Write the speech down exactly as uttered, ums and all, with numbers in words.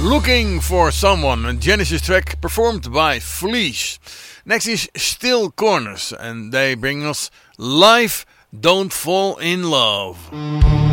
Looking for Someone, a Genesis track performed by Fleece. Next is Still Corners, and they bring us Life Don't Fall in Love.